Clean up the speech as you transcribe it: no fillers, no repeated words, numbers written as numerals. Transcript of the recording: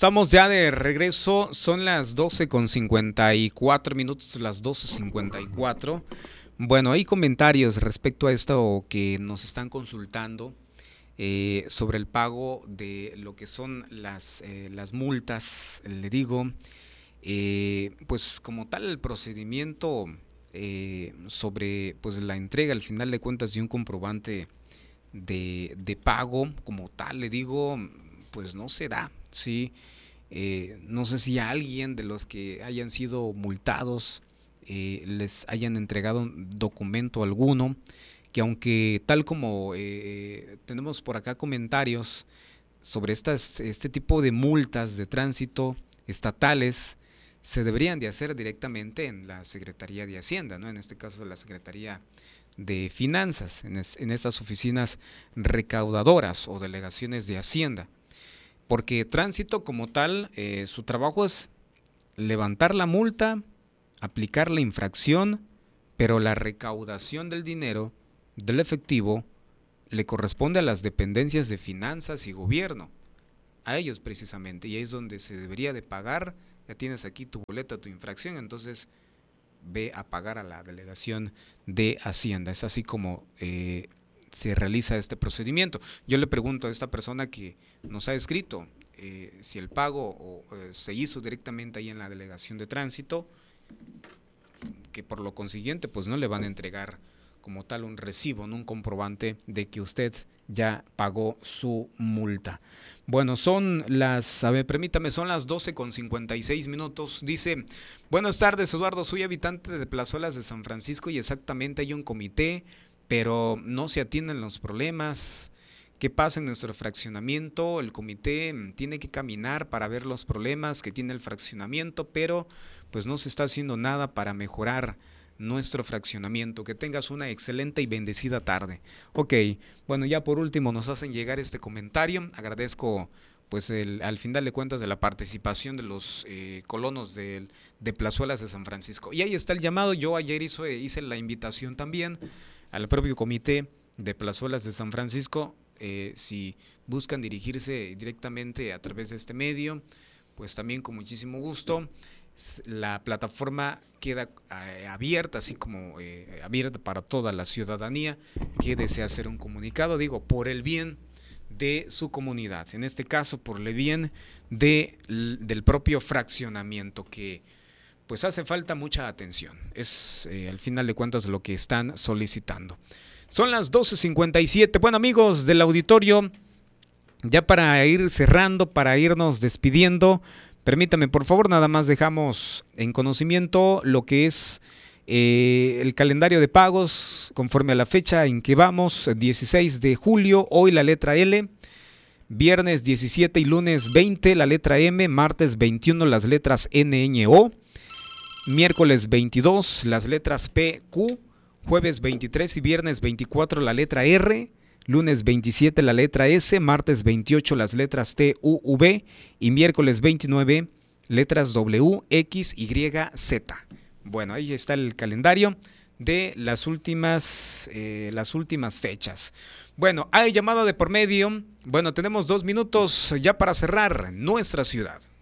Estamos ya de regreso, son las 12:54 minutos, las 12:54. Bueno, hay comentarios respecto a esto que nos están consultando sobre el pago de lo que son las multas. Le digo, pues como tal el procedimiento sobre pues la entrega al final de cuentas de un comprobante de pago como tal, le digo, pues no se da, ¿sí? No sé si a alguien de los que hayan sido multados les hayan entregado un documento alguno, que aunque tal como tenemos por acá comentarios sobre este tipo de multas de tránsito estatales, se deberían de hacer directamente en la Secretaría de Hacienda, ¿no? En este caso la Secretaría de Finanzas, en estas oficinas recaudadoras o delegaciones de Hacienda. Porque tránsito como tal, su trabajo es levantar la multa, aplicar la infracción, pero la recaudación del dinero, del efectivo, le corresponde a las dependencias de finanzas y gobierno, a ellos precisamente, y ahí es donde se debería de pagar. Ya tienes aquí tu boleta, tu infracción, entonces ve a pagar a la delegación de Hacienda. Es así como se realiza este procedimiento. Yo le pregunto a esta persona que nos ha escrito si el pago se hizo directamente ahí en la delegación de tránsito, que por lo consiguiente pues no le van a entregar como tal un recibo, no un comprobante de que usted ya pagó su multa. Bueno, permítame, son las 12:56. Dice, buenas tardes, Eduardo, soy habitante de Plazuelas de San Francisco y exactamente hay un comité, pero no se atienden los problemas. ¿Qué pasa en nuestro fraccionamiento? El comité tiene que caminar para ver los problemas que tiene el fraccionamiento, pero pues no se está haciendo nada para mejorar nuestro fraccionamiento. Que tengas una excelente y bendecida tarde. Ok, bueno, ya por último nos hacen llegar este comentario. Agradezco pues al final de cuentas de la participación de los colonos de Plazuelas de San Francisco. Y ahí está el llamado. Yo ayer hice la invitación también al propio comité de Plazuelas de San Francisco. Si buscan dirigirse directamente a través de este medio, pues también con muchísimo gusto. La plataforma queda abierta, así como abierta para toda la ciudadanía que desea hacer un comunicado, digo, por el bien de su comunidad, en este caso por el bien del propio fraccionamiento, que pues hace falta mucha atención. Es al final de cuentas lo que están solicitando. Son las 12:57. Bueno, amigos del auditorio, ya para ir cerrando, para irnos despidiendo, permítame, por favor, nada más dejamos en conocimiento lo que es el calendario de pagos conforme a la fecha en que vamos, 16 de julio, hoy la letra L, viernes 17 y lunes 20 la letra M, martes 21 las letras N, Ñ, O, miércoles 22 las letras P, Q, jueves 23 y viernes 24 la letra R, lunes 27 la letra S, martes 28 las letras T, U, V y miércoles 29 letras W, X, Y, Z. Bueno, ahí está el calendario de las últimas fechas. Bueno, hay llamada de por medio. Bueno, tenemos 2 minutos ya para cerrar nuestra ciudad.